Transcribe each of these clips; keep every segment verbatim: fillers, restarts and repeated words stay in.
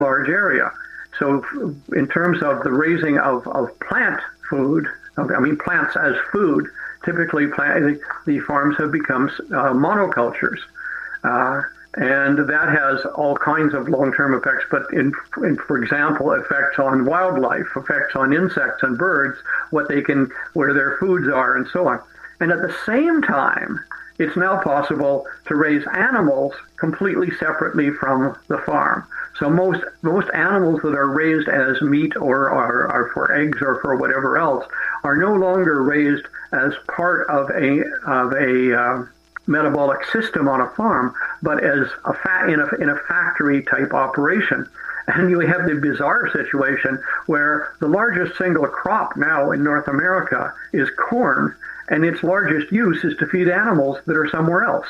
large area. So in terms of the raising of, of plant food, I mean plants as food, typically plant, the farms have become uh, monocultures. Uh, and that has all kinds of long-term effects, but in, in, for example, effects on wildlife, effects on insects and birds, what they can, where their foods are, and so on. And at the same time, it's now possible to raise animals completely separately from the farm. So most most animals that are raised as meat or are, are for eggs or for whatever else are no longer raised as part of a of a uh, metabolic system on a farm, but as a fa- in a in a factory type operation. And you have the bizarre situation where the largest single crop now in North America is corn, and its largest use is to feed animals that are somewhere else.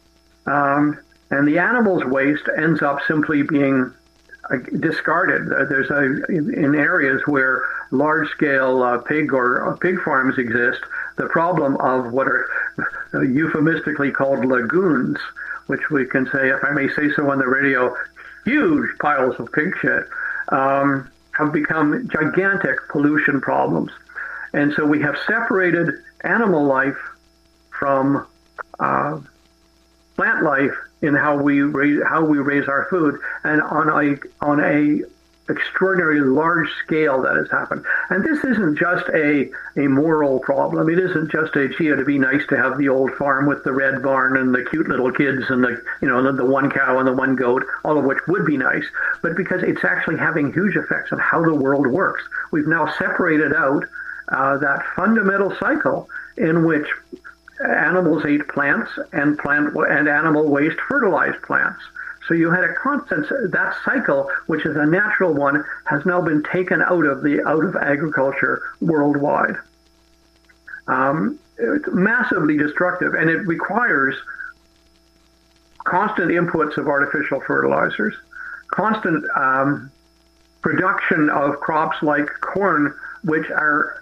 Um, and the animals' waste ends up simply being uh, discarded. Uh, there's a in areas where large-scale uh, pig or uh, pig farms exist, the problem of what are uh, euphemistically called lagoons, which we can say, if I may say so on the radio, huge piles of pig shit, um, have become gigantic pollution problems. And so we have separated animal life from uh, plant life in how we raise how we raise our food, and on a on a extraordinarily large scale that has happened. And this isn't just a a moral problem. It isn't just a gee, it'd be nice to have the old farm with the red barn and the cute little kids and the you know the, the one cow and the one goat, all of which would be nice, but because it's actually having huge effects on how the world works. We've now separated out uh, that fundamental cycle in which animals ate plants and plant and animal waste fertilized plants. So you had a constant, that cycle, which is a natural one, has now been taken out of the out of agriculture worldwide. Um, it's massively destructive, and it requires constant inputs of artificial fertilizers, constant um, production of crops like corn, which are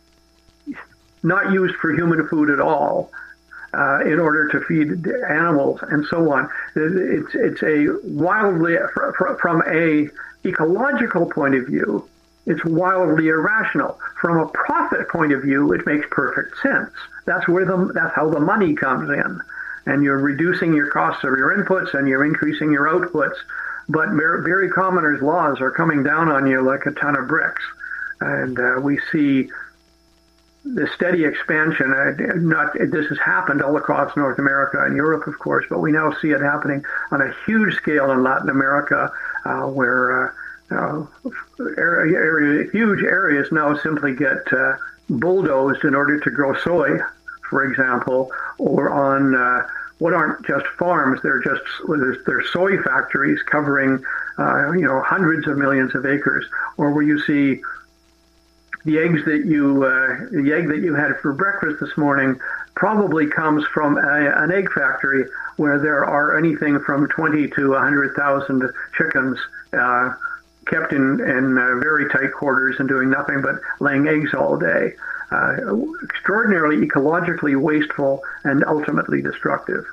not used for human food at all, uh, in order to feed animals and so on. It's it's a wildly, from a ecological point of view, it's wildly irrational. From a profit point of view, it makes perfect sense. That's where the that's how the money comes in, and you're reducing your costs of your inputs and you're increasing your outputs. But very commoners' laws are coming down on you like a ton of bricks, and uh, we see the steady expansion. Uh, not this has happened all across North America and Europe, of course, but we now see it happening on a huge scale in Latin America, uh, where uh, uh, area, area, huge areas now simply get uh, bulldozed in order to grow soy, for example, or on uh, what aren't just farms. They're just they're soy factories covering uh, you know hundreds of millions of acres, or where you see the eggs that you, uh, the egg that you had for breakfast this morning probably comes from a, an egg factory where there are anything from twenty to one hundred thousand chickens uh, kept in, in uh, very tight quarters and doing nothing but laying eggs all day. Uh, extraordinarily ecologically wasteful and ultimately destructive.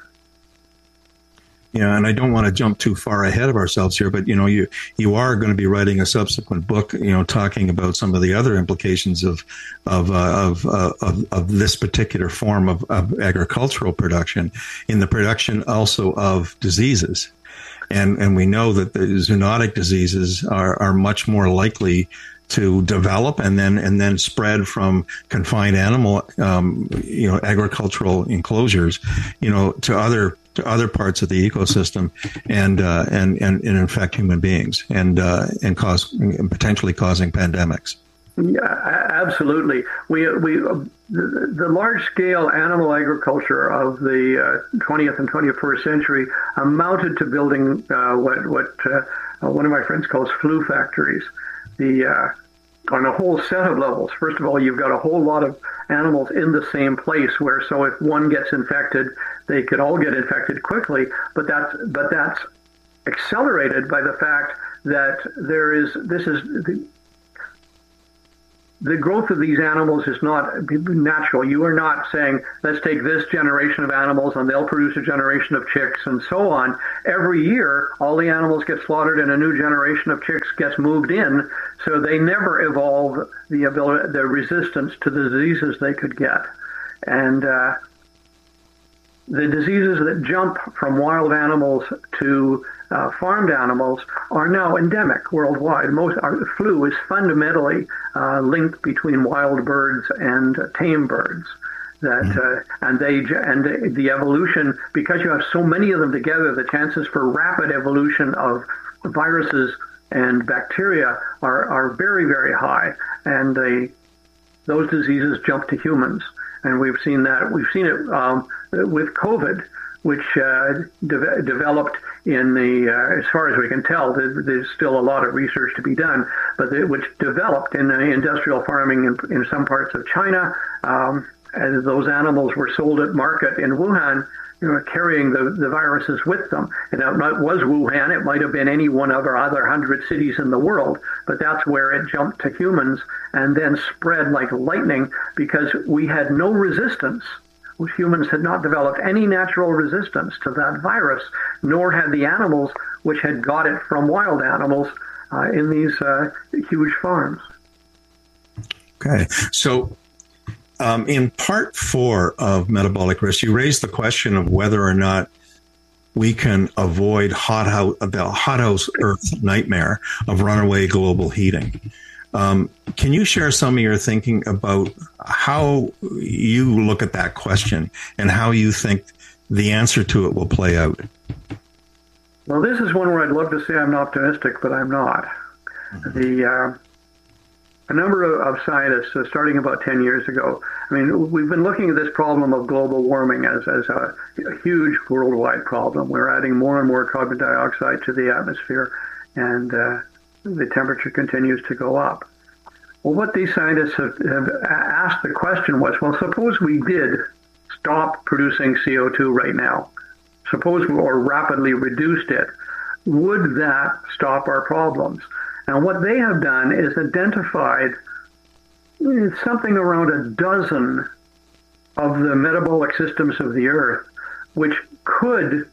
Yeah, and I don't want to jump too far ahead of ourselves here, but you know, you you are going to be writing a subsequent book, you know, talking about some of the other implications of of uh, of, uh, of of this particular form of, of agricultural production in the production also of diseases, and and we know that the zoonotic diseases are are much more likely to develop and then and then spread from confined animal, um, you know, agricultural enclosures, you know, to other to other parts of the ecosystem, and uh, and, and and infect human beings, and uh, and cause and potentially causing pandemics. Yeah, absolutely. We we uh, the, the large scale animal agriculture of the uh, twentieth and twenty-first century amounted to building uh, what what uh, one of my friends calls flu factories. The uh, on a whole set of levels. First of all, you've got a whole lot of animals in the same place, where so if one gets infected, they could all get infected quickly. But that's but that's accelerated by the fact that there is this is the, the growth of these animals is not natural. You are not saying, let's take this generation of animals and they'll produce a generation of chicks and so on. Every year, all the animals get slaughtered and a new generation of chicks gets moved in. So they never evolve the ability, the resistance to the diseases they could get. And uh, the diseases that jump from wild animals to Uh, farmed animals are now endemic worldwide. Most our flu is fundamentally uh, linked between wild birds and uh, tame birds. That uh, and they and the evolution, because you have so many of them together, the chances for rapid evolution of viruses and bacteria are are very, very high, and they those diseases jump to humans, and we've seen that we've seen it um, with COVID, which uh, de- developed in the, uh, as far as we can tell, there, there's still a lot of research to be done, but they, which developed in uh, industrial farming in, in some parts of China, um, as those animals were sold at market in Wuhan, you know, carrying the, the viruses with them. And it was Wuhan, it might have been any one of our other hundred cities in the world, but that's where it jumped to humans and then spread like lightning because we had no resistance. Humans had not developed any natural resistance to that virus, nor had the animals which had got it from wild animals uh, in these uh, huge farms. Okay. So um, in part four of Metabolic Risk, you raised the question of whether or not we can avoid hothouse, the hothouse Earth nightmare of runaway global heating. Um, can you share some of your thinking about how you look at that question and how you think the answer to it will play out? Well, this is one where I'd love to say I'm optimistic, but I'm not. Mm-hmm. The uh, a number of, of scientists, uh, starting about ten years ago, I mean, we've been looking at this problem of global warming as, as a, a huge worldwide problem. We're adding more and more carbon dioxide to the atmosphere, and uh, the temperature continues to go up. Well, what these scientists have, have asked the question was, well, suppose we did stop producing C O two right now, suppose we or rapidly reduced it, would that stop our problems? And what they have done is identified something around a dozen of the metabolic systems of the Earth which could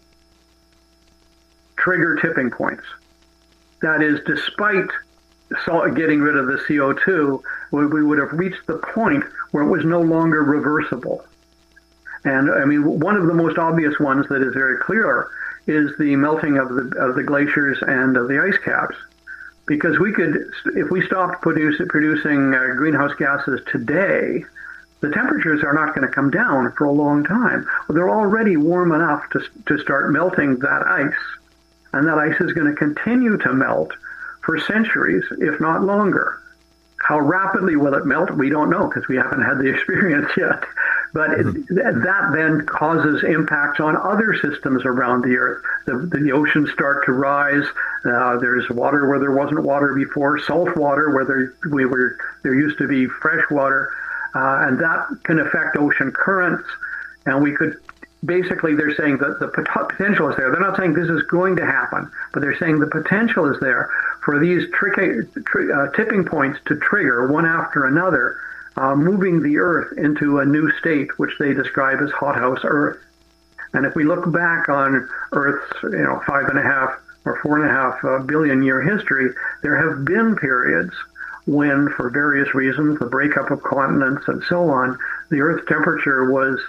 trigger tipping points. That is, despite getting rid of the C O two, we would have reached the point where it was no longer reversible. And I mean, one of the most obvious ones that is very clear is the melting of the of the glaciers and of the ice caps. Because we could, if we stopped produce, producing uh, greenhouse gases today, the temperatures are not going to come down for a long time. Well, they're already warm enough to to start melting that ice. And that ice is going to continue to melt for centuries, if not longer. How rapidly will it melt? We don't know because we haven't had the experience yet. But mm-hmm. it, that then causes impacts on other systems around the Earth. The, the oceans start to rise. Uh, there's water where there wasn't water before, salt water where there, we were, there used to be fresh water. Uh, and that can affect ocean currents. And we could basically, they're saying that the potential is there. They're not saying this is going to happen, but they're saying the potential is there for these tricky, tri- uh, tipping points to trigger one after another, uh, moving the Earth into a new state, which they describe as hothouse Earth. And if we look back on Earth's, you know, five and a half or four and a half uh, billion year history, there have been periods when, for various reasons, the breakup of continents and so on, the Earth's temperature was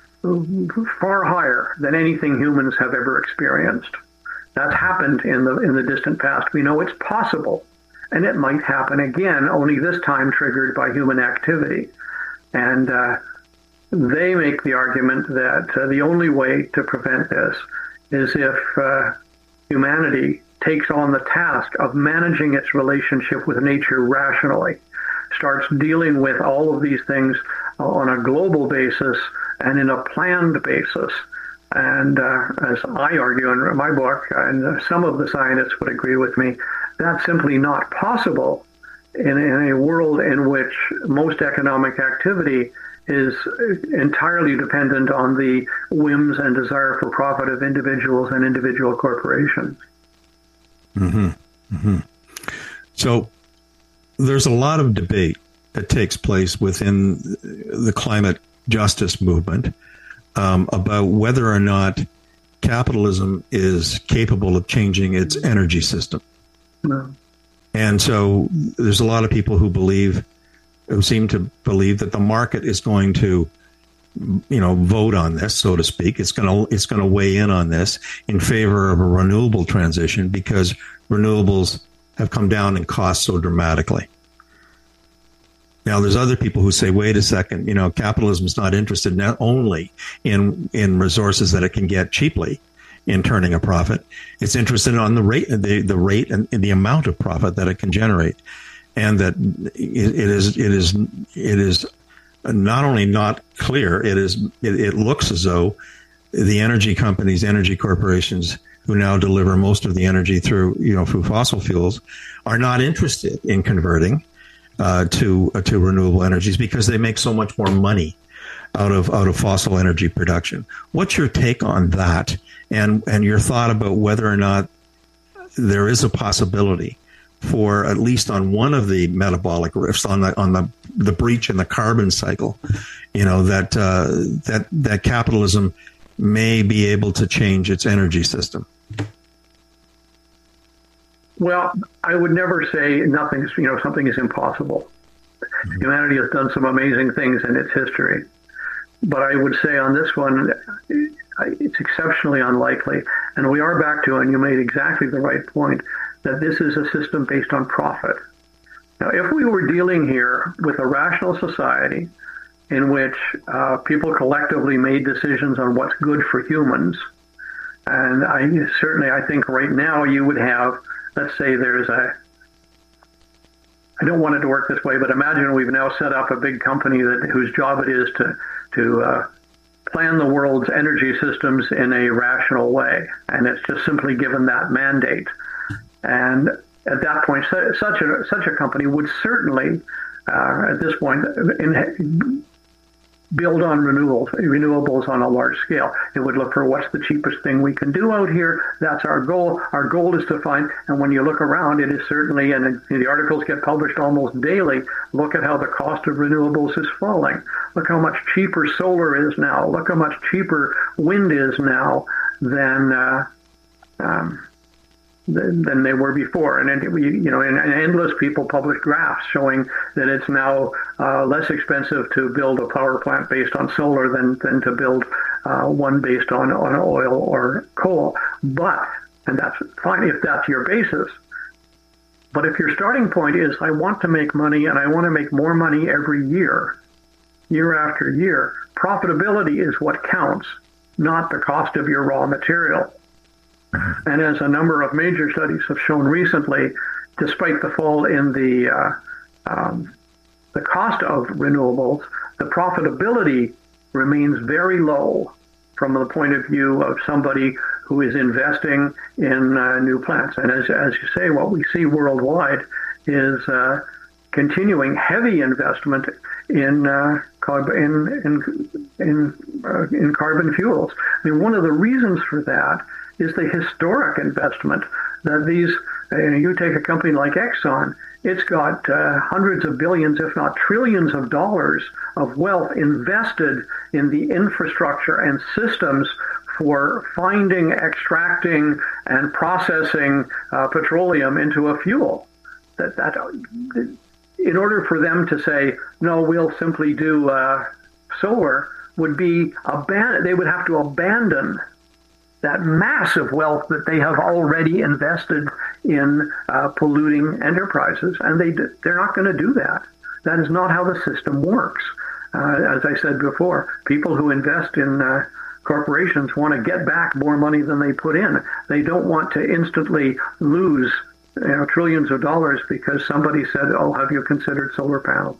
far higher than anything humans have ever experienced. That's happened in the in the distant past. We know it's possible, and it might happen again, only this time triggered by human activity. And uh, they make the argument that uh, the only way to prevent this is if uh, humanity takes on the task of managing its relationship with nature rationally, starts dealing with all of these things on a global basis and in a planned basis. And uh, as I argue in my book, and some of the scientists would agree with me, that's simply not possible in, in a world in which most economic activity is entirely dependent on the whims and desire for profit of individuals and individual corporations. Mm-hmm. Mm-hmm. So there's a lot of debate that takes place within the climate justice movement um, about whether or not capitalism is capable of changing its energy system. No. And so there's a lot of people who believe, who seem to believe that the market is going to, you know, vote on this, so to speak. It's going to, it's going to weigh in on this in favor of a renewable transition because renewables have come down in cost so dramatically. Now, there's other people who say, wait a second, you know, capitalism is not interested not only in in resources that it can get cheaply in turning a profit. It's interested on the rate, the, the rate and, and the amount of profit that it can generate. And that it, it is, it is, it is not only not clear, it is, it, it looks as though the energy companies, energy corporations who now deliver most of the energy through, you know, through fossil fuels are not interested in converting Uh, to uh, to renewable energies because they make so much more money out of out of fossil energy production. What's your take on that, and and your thought about whether or not there is a possibility for at least on one of the metabolic rifts on the on the the breach in the carbon cycle, you know, that uh, that that capitalism may be able to change its energy system? Well, I would never say nothing's, you know, something is impossible. Mm-hmm. Humanity has done some amazing things in its history. But I would say on this one, it's exceptionally unlikely. And we are back to, and you made exactly the right point, that this is a system based on profit. Now, if we were dealing here with a rational society in which uh, people collectively made decisions on what's good for humans, and I certainly, I think right now you would have, let's say there's a, I don't want it to work this way, but imagine we've now set up a big company that whose job it is to to uh, plan the world's energy systems in a rational way, and it's just simply given that mandate. And at that point, such a such a company would certainly, uh, at this point, in, build on renewables, renewables on a large scale. It would look for what's the cheapest thing we can do out here. That's our goal. Our goal is to find, and when you look around, it is certainly, and the articles get published almost daily, look at how the cost of renewables is falling. Look how much cheaper solar is now. Look how much cheaper wind is now than uh, um, than they were before. And, you know, and, and endless people publish graphs showing that it's now uh, less expensive to build a power plant based on solar than, than to build uh, one based on, on oil or coal. But, and that's fine if that's your basis. But if your starting point is, I want to make money and I want to make more money every year, year after year, profitability is what counts, not the cost of your raw material. And as a number of major studies have shown recently, despite the fall in the uh, um, the cost of renewables, the profitability remains very low from the point of view of somebody who is investing in uh, new plants. And as as you say, what we see worldwide is uh, continuing heavy investment in uh, carb- in in in, uh, in carbon fuels. I mean, one of the reasons for that is the historic investment that these, uh, you take a company like Exxon, it's got uh, hundreds of billions, if not trillions of dollars of wealth invested in the infrastructure and systems for finding, extracting, and processing uh, petroleum into a fuel. That, that, in order for them to say, no, we'll simply do uh, solar, would be, aban- they would have to abandon that massive wealth that they have already invested in uh, polluting enterprises. And they, they're not going to do that. That is not how the system works. Uh, as I said before, people who invest in uh, corporations want to get back more money than they put in. They don't want to instantly lose, you know, trillions of dollars because somebody said, oh, have you considered solar panels?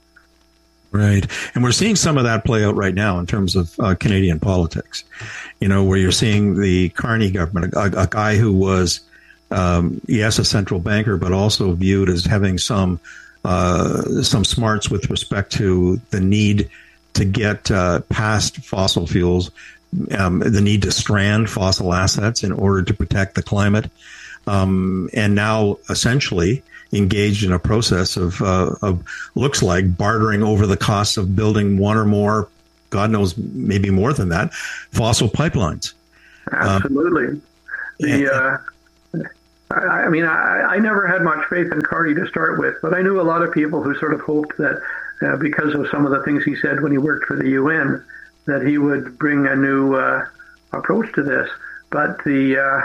Right. And we're seeing some of that play out right now in terms of uh, Canadian politics, you know, where you're seeing the Carney government, a, a guy who was, um, yes, a central banker, but also viewed as having some uh, some smarts with respect to the need to get uh, past fossil fuels, um, the need to strand fossil assets in order to protect the climate. um, and now essentially engaged in a process of, uh, of looks like bartering over the costs of building one or more, God knows, maybe more than that, fossil pipelines. Absolutely. Um, the uh, I, I mean, I, I never had much faith in Carty to start with, but I knew a lot of people who sort of hoped that uh, because of some of the things he said when he worked for the U N, that he would bring a new uh, approach to this. But the uh,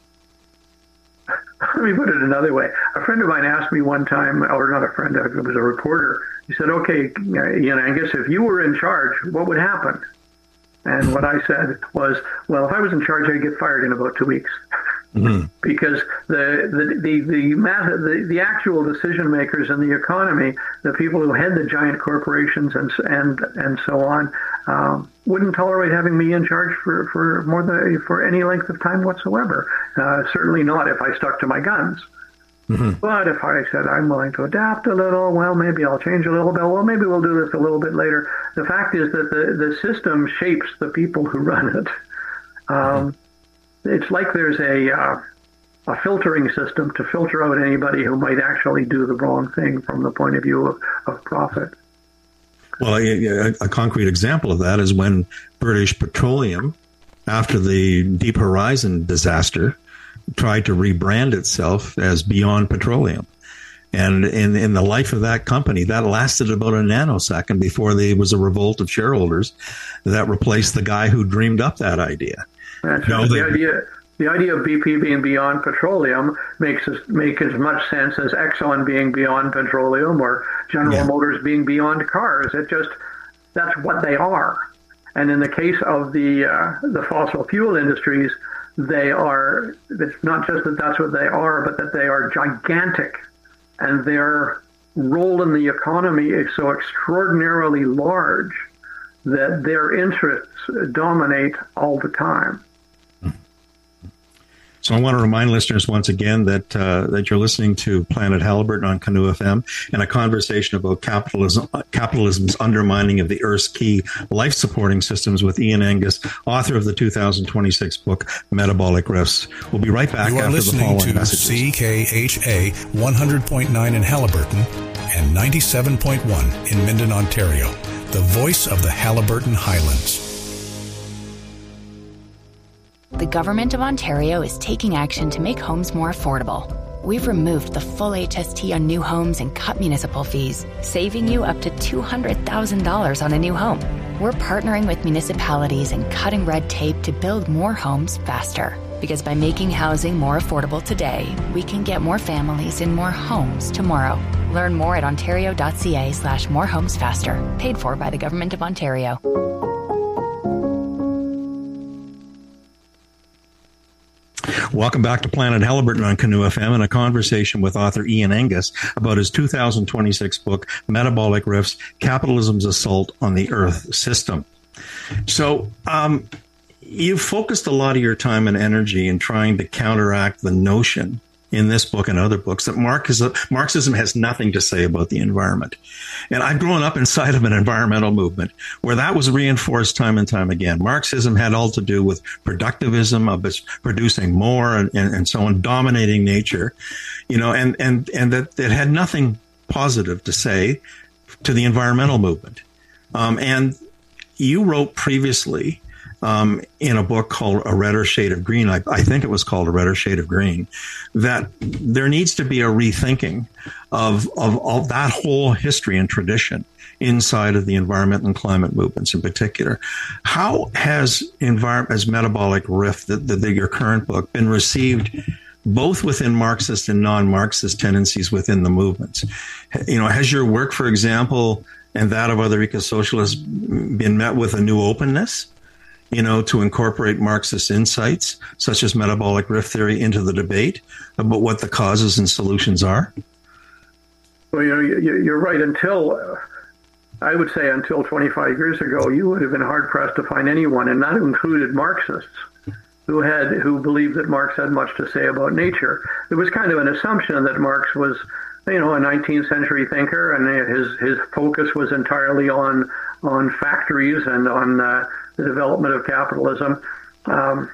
let me put it another way. A friend of mine asked me one time, or not a friend, it was a reporter. He said, "Okay, Ian Angus, if you were in charge, what would happen?" And what I said was, "Well, if I was in charge, I'd get fired in about two weeks." Mm-hmm. Because the the the the, the the actual decision makers in the economy, the people who head the giant corporations and and and so on, um, wouldn't tolerate having me in charge for, for more than for any length of time whatsoever. Uh, certainly not if I stuck to my guns. Mm-hmm. But if I said I'm willing to adapt a little, well, maybe I'll change a little bit. Well, maybe we'll do this a little bit later. The fact is that the the system shapes the people who run it. Um, mm-hmm. It's like there's a uh, a filtering system to filter out anybody who might actually do the wrong thing from the point of view of, of profit. Well, a, a concrete example of that is when British Petroleum, after the Deep Horizon disaster, tried to rebrand itself as Beyond Petroleum. And in, in the life of that company, that lasted about a nanosecond before there was a revolt of shareholders that replaced the guy who dreamed up that idea. That's right. The idea, the idea of B P being Beyond Petroleum makes us make as much sense as Exxon being Beyond Petroleum or General yeah. Motors being Beyond Cars. It just that's what they are. And in the case of the uh, the fossil fuel industries, they are. It's not just that that's what they are, but that they are gigantic, and their role in the economy is so extraordinarily large that their interests dominate all the time. So I want to remind listeners once again that uh, that you're listening to Planet Halliburton on Canoe F M and a conversation about capitalism, capitalism's undermining of the Earth's key life-supporting systems with Ian Angus, author of the two thousand twenty-six book Metabolic Rifts. We'll be right back you are after the following listening to messages. C K H A one hundred point nine in Halliburton and ninety-seven point one in Minden, Ontario, the voice of the Halliburton Highlands. The Government of Ontario is taking action to make homes more affordable. We've removed the full H S T on new homes and cut municipal fees, saving you up to two hundred thousand dollars on a new home. We're partnering with municipalities and cutting red tape to build more homes faster. Because by making housing more affordable today, we can get more families in more homes tomorrow. Learn more at ontario.ca slash more homes faster. Paid for by the Government of Ontario. Welcome back to Planet Halliburton on Canoe F M and a conversation with author Ian Angus about his two thousand twenty-six book, Metabolic Rifts, Capitalism's Assault on the Earth System. So um, you've focused a lot of your time and energy in trying to counteract the notion in this book and other books that Marxism has nothing to say about the environment. And I've grown up inside of an environmental movement where that was reinforced time and time again. Marxism had all to do with productivism, of its producing more and, and, and so on, dominating nature, you know, and, and, and that it had nothing positive to say to the environmental movement. Um, and you wrote previously Um, in a book called A Redder Shade of Green, I, I think it was called A Redder Shade of Green, that there needs to be a rethinking of, of, of that whole history and tradition inside of the environment and climate movements in particular. How has envir- as Metabolic Rift, the, the, the, your current book, been received both within Marxist and non-Marxist tendencies within the movements? You know, has your work, for example, and that of other eco-socialists been met with a new openness, you know, to incorporate Marxist insights, such as metabolic rift theory, into the debate about what the causes and solutions are? Well, you know, you're right. Until, uh, I would say until twenty-five years ago, you would have been hard-pressed to find anyone, and that included Marxists, who had who believed that Marx had much to say about nature. There was kind of an assumption that Marx was, you know, a nineteenth century thinker, and his his focus was entirely on on factories and on uh, the development of capitalism. Um,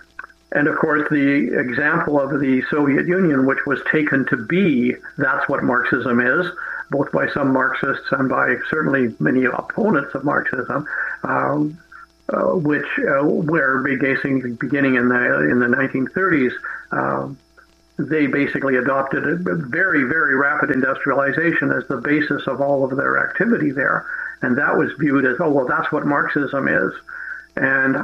and of course, the example of the Soviet Union, which was taken to be, that's what Marxism is, both by some Marxists and by certainly many opponents of Marxism, um, uh, which uh, were basically beginning in the in the nineteen thirties. Uh, they basically adopted a very, very rapid industrialization as the basis of all of their activity there, and that was viewed as, oh well, that's what Marxism is, and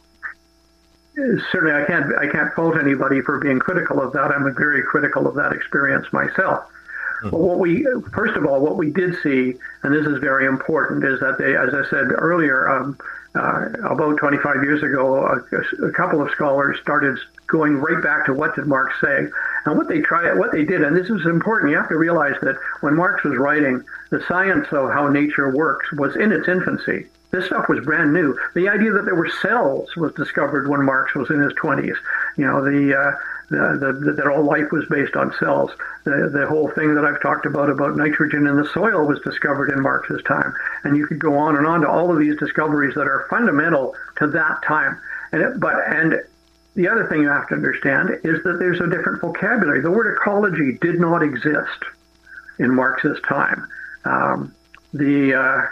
certainly I can't I can't fault anybody for being critical of that. I'm very critical of that experience myself. But what we, first of all, what we did see, and this is very important, is that they, as I said earlier, um, uh, about twenty-five years ago, a, a couple of scholars started going right back to what did Marx say, and what they tried, what they did, and this is important. You have to realize that when Marx was writing, the science of how nature works was in its infancy. This stuff was brand new. The idea that there were cells was discovered when Marx was in his twenties. You know, the, uh, the, the that all life was based on cells. The the whole thing that I've talked about about nitrogen in the soil was discovered in Marx's time. And you could go on and on to all of these discoveries that are fundamental to that time. And it, but and the other thing you have to understand is that there's a different vocabulary. The word ecology did not exist in Marx's time. Um, the uh,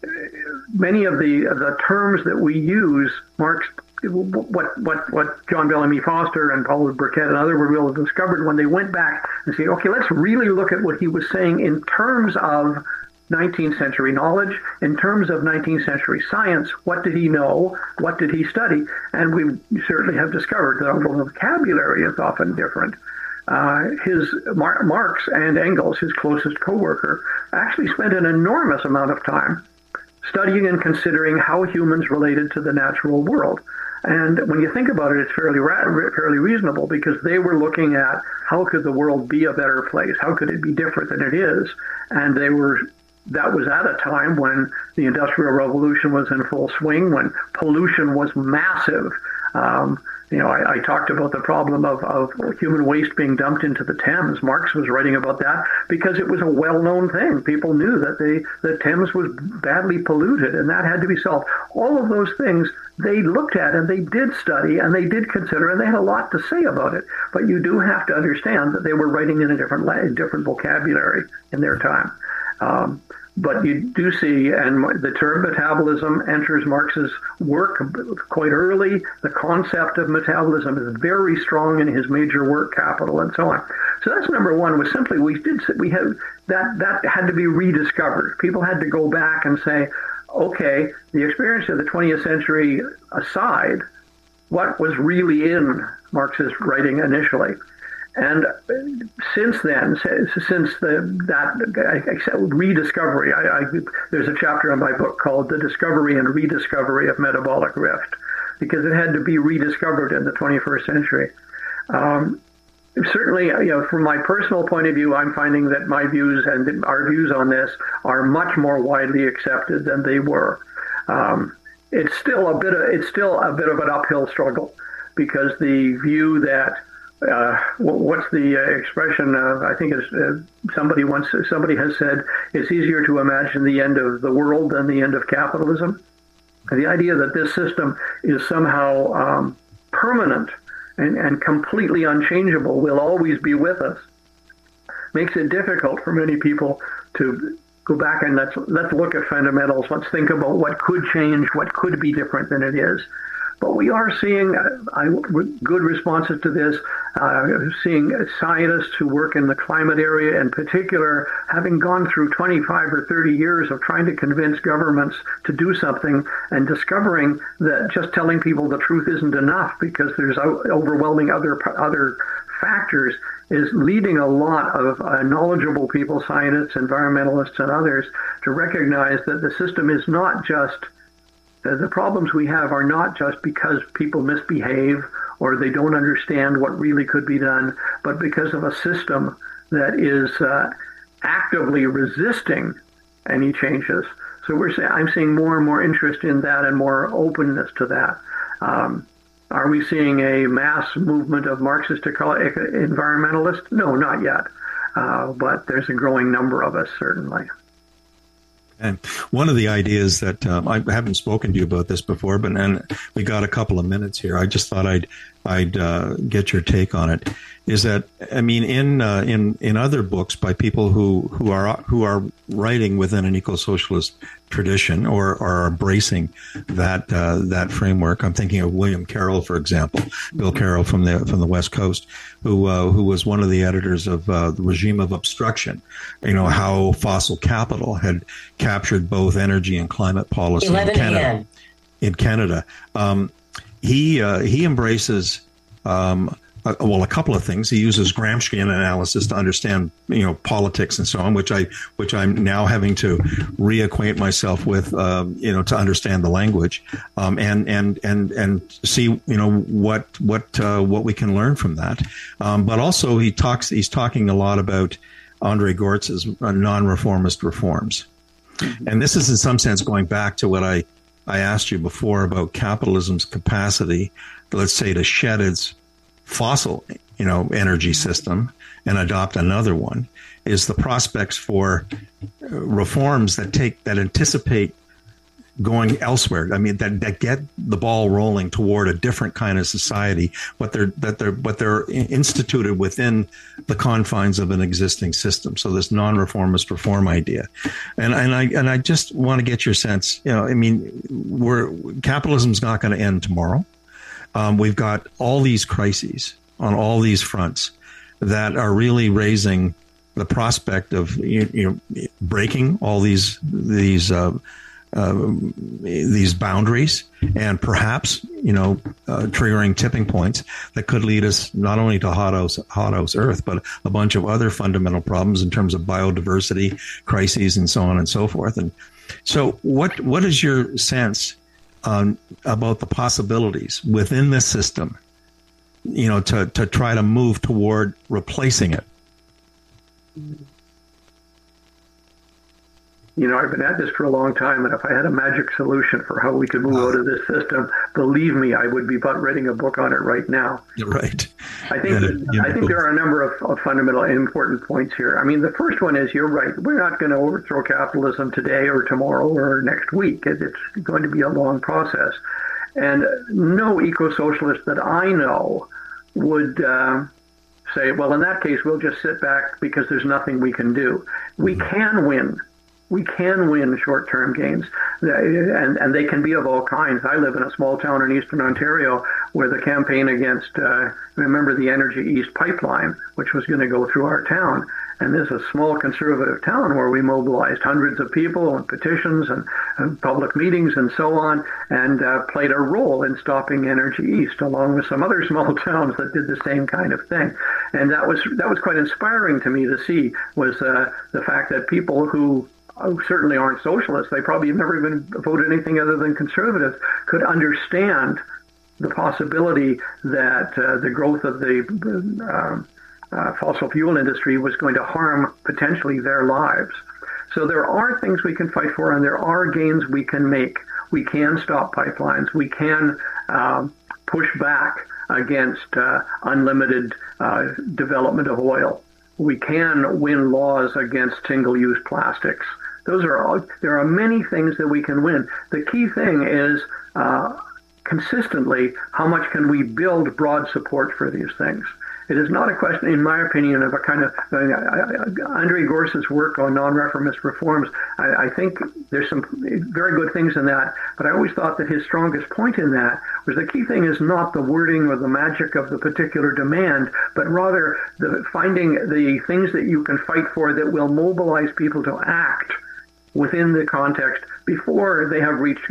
Many of the the terms that we use, Marx, what what what John Bellamy Foster and Paul Burkett and others were able to discover when they went back and say, okay, let's really look at what he was saying in terms of nineteenth century knowledge, in terms of nineteenth century science. What did he know? What did he study? And we certainly have discovered that the vocabulary is often different. Uh, his Mar- Marx and Engels, his closest co-worker, actually spent an enormous amount of time studying and considering how humans related to the natural world. And when you think about it, it's fairly ra- fairly reasonable, because they were looking at how could the world be a better place? How could it be different than it is? And they were that was at a time when the Industrial Revolution was in full swing, when pollution was massive. Um, you know, I, I talked about the problem of, of human waste being dumped into the Thames. Marx was writing about that because it was a well-known thing. People knew that they, the Thames was badly polluted, and that had to be solved. All of those things they looked at, and they did study, and they did consider, and they had a lot to say about it. But you do have to understand that they were writing in a different, different vocabulary in their time. Um, But you do see, and the term metabolism enters Marx's work quite early. The concept of metabolism is very strong in his major work, Capital, and so on. So that's number one. Was simply we did we had that that had to be rediscovered. People had to go back and say, okay, the experience of the twentieth century aside, what was really in Marx's writing initially? And since then, since the, that rediscovery, I, I, there's a chapter in my book called The Discovery and Rediscovery of Metabolic Rift, because it had to be rediscovered in the twenty-first century. Um, certainly, you know, from my personal point of view, I'm finding that my views and our views on this are much more widely accepted than they were. Um, it's still a bit of, it's still a bit of an uphill struggle, because the view that Uh, what's the uh, expression? Uh, I think it's, uh, somebody once somebody has said it's easier to imagine the end of the world than the end of capitalism. And the idea that this system is somehow um, permanent and, and completely unchangeable, will always be with us, makes it difficult for many people to go back and let's let's look at fundamentals. Let's think about what could change, what could be different than it is. But we are seeing uh, good responses to this, uh, seeing scientists who work in the climate area in particular, having gone through twenty-five or thirty years of trying to convince governments to do something, and discovering that just telling people the truth isn't enough because there's overwhelming other other factors, is leading a lot of uh, knowledgeable people, scientists, environmentalists, and others, to recognize that the system is not just The problems we have are not just because people misbehave or they don't understand what really could be done, but because of a system that is uh, actively resisting any changes. So we're say, I'm seeing more and more interest in that and more openness to that. Um, are we seeing a mass movement of Marxist environmentalists? No, not yet. Uh, but there's a growing number of us, certainly. And one of the ideas that um, I haven't spoken to you about this before, but and we got a couple of minutes here. I just thought I'd I'd uh, get your take on it. Is that, I mean, in uh, in in other books by people who who are who are writing within an eco-socialist tradition or are embracing that uh, that framework. I'm thinking of William Carroll, for example, Bill Carroll from the from the West Coast, who uh, who was one of the editors of uh, the Regime of Obstruction. You know how fossil capital had captured both energy and climate policy in Canada. In Canada, um, he uh, he embraces. Um, Uh, well, a couple of things. He uses Gramscian analysis to understand, you know, politics and so on, which I, which I'm now having to reacquaint myself with, uh, you know, to understand the language, um, and and and and see, you know, what what uh, what we can learn from that. Um, but also, he talks. He's talking a lot about Andre Gortz's uh, non-reformist reforms, mm-hmm. and this is in some sense going back to what I I asked you before about capitalism's capacity, let's say, to shed its fossil, you know, energy system and adopt another one, is the prospects for reforms that take, that anticipate going elsewhere. I mean, that, that get the ball rolling toward a different kind of society, but they're, that they're, but they're instituted within the confines of an existing system. So this non-reformist reform idea. And, and I, and I just want to get your sense, you know, I mean, we're, capitalism's not going to end tomorrow. Um, we've got all these crises on all these fronts that are really raising the prospect of, you, you know, breaking all these these uh, uh, these boundaries, and perhaps, you know, uh, triggering tipping points that could lead us not only to hothouse hothouse Earth, but a bunch of other fundamental problems in terms of biodiversity crises and so on and so forth. And so, what what is your sense Um, about the possibilities within this system, you know, to, to try to move toward replacing it? You know, I've been at this for a long time, and if I had a magic solution for how we could move out of this system, believe me, I would be about writing a book on it right now. Right. I think yeah, I think there are a number of, of fundamental and important points here. I mean, the first one is, you're right. We're not going to overthrow capitalism today or tomorrow or next week. It's going to be a long process. And no eco-socialist that I know would uh, say, well, in that case, we'll just sit back because there's nothing we can do. We can win. We can win short-term gains, and, and they can be of all kinds. I live in a small town in eastern Ontario where the campaign against, uh, remember the Energy East pipeline, which was going to go through our town. And this is a small conservative town where we mobilized hundreds of people and petitions and, and public meetings and so on, and uh, played a role in stopping Energy East, along with some other small towns that did the same kind of thing. And that was that was quite inspiring to me to see, was uh, the fact that people who Oh, certainly aren't socialists, they probably have never even voted anything other than conservative, could understand the possibility that uh, the growth of the uh, uh, fossil fuel industry was going to harm potentially their lives. So there are things we can fight for, and there are gains we can make. We can stop pipelines. We can uh, push back against uh, unlimited uh, development of oil. We can win laws against single-use plastics. Those are all, there are many things that we can win. The key thing is uh, consistently, how much can we build broad support for these things? It is not a question, in my opinion, of a kind of uh, Andre Gortz's work on non-reformist reforms. I, I think there's some very good things in that, but I always thought that his strongest point in that was the key thing is not the wording or the magic of the particular demand, but rather the finding the things that you can fight for that will mobilize people to act within the context before they have reached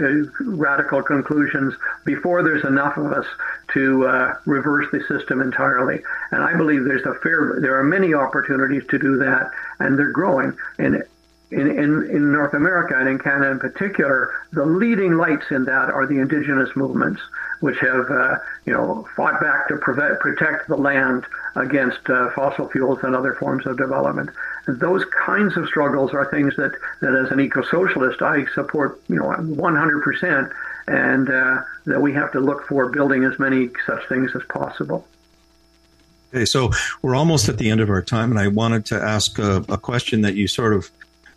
radical conclusions, before there's enough of us to uh, reverse the system entirely. And I believe there's a fair, there are many opportunities to do that, and they're growing. And in, in, in North America and in Canada in particular, the leading lights in that are the indigenous movements, which have, uh, you know, fought back to prevent, protect the land against uh, fossil fuels and other forms of development. And those kinds of struggles are things that, that as an eco-socialist, I support, you know, one hundred percent, and uh, that we have to look for building as many such things as possible. Okay, so we're almost at the end of our time, and I wanted to ask a, a question that you sort of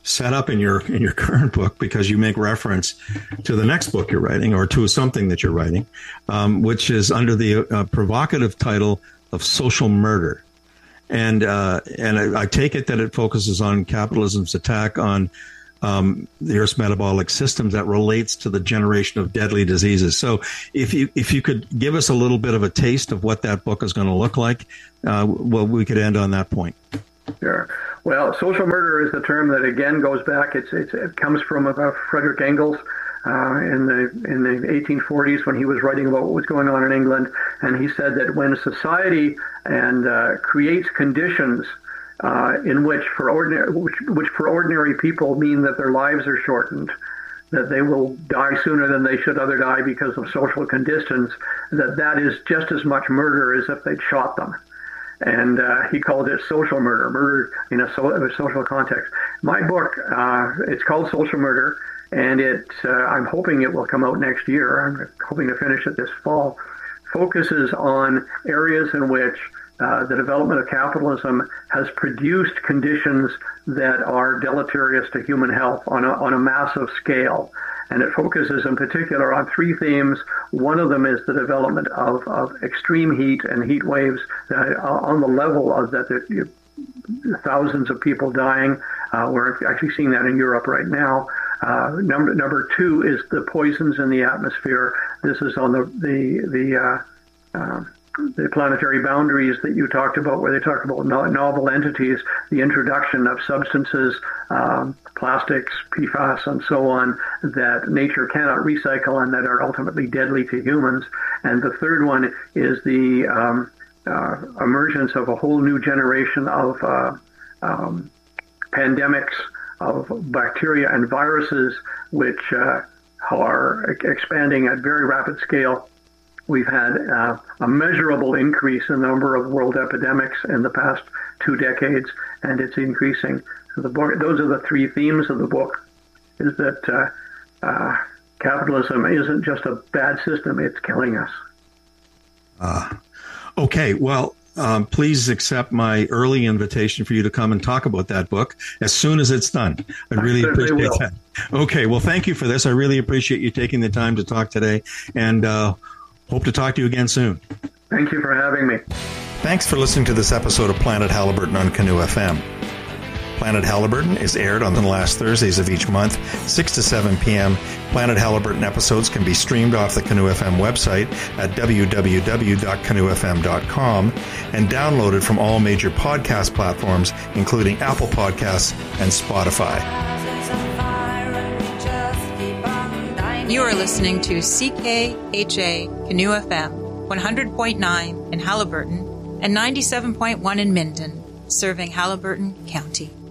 set up in your in your current book, because you make reference to the next book you're writing, or to something that you're writing, um, which is under the uh, provocative title of Social Murder. And uh, and I, I take it that it focuses on capitalism's attack on um, the Earth's metabolic systems that relates to the generation of deadly diseases. So if you if you could give us a little bit of a taste of what that book is going to look like, uh, well, we could end on that point. Sure. Well, social murder is the term that again goes back. It's, it's it comes from about Frederick Engels uh, in the in the eighteen forties, when he was writing about what was going on in England, and he said that when society and uh, creates conditions uh, in which for ordinary which, which for ordinary people mean that their lives are shortened, that they will die sooner than they should other die because of social conditions, that that is just as much murder as if they'd shot them. And uh, he called it social murder, murder in a, so, a social context. My book, uh, it's called Social Murder, and it uh, I'm hoping it will come out next year. I'm hoping to finish it this fall. Focuses on areas in which uh, the development of capitalism has produced conditions that are deleterious to human health on a, on a massive scale. And it focuses in particular on three themes. One of them is the development of, of extreme heat and heat waves uh, on the level of that there are thousands of people dying. Uh, we're actually seeing that in Europe right now. Uh, number number two is the poisons in the atmosphere. This is on the the the, uh, uh, the planetary boundaries that you talked about, where they talk about no, novel entities, the introduction of substances, um, plastics, P FAS, and so on, that nature cannot recycle and that are ultimately deadly to humans. And the third one is the um, uh, emergence of a whole new generation of uh, um, pandemics, of bacteria and viruses, which uh, are expanding at very rapid scale. We've had uh, a measurable increase in the number of world epidemics in the past two decades, and it's increasing. So the book, those are the three themes of the book, is that uh, uh, capitalism isn't just a bad system, it's killing us. Uh, okay, well, um, please accept my early invitation for you to come and talk about that book as soon as it's done. I really I appreciate will. that. Okay, well, thank you for this. I really appreciate you taking the time to talk today, and uh, hope to talk to you again soon. Thank you for having me. Thanks for listening to this episode of Planet Halliburton on Canoe F M. Planet Halliburton is aired on the last Thursdays of each month, six to seven p.m. Planet Halliburton episodes can be streamed off the Canoe F M website at w w w dot canoe f m dot com and downloaded from all major podcast platforms, including Apple Podcasts and Spotify. You are listening to C K H A Canoe F M, one hundred point nine in Halliburton and ninety-seven point one in Minden, serving Halliburton County.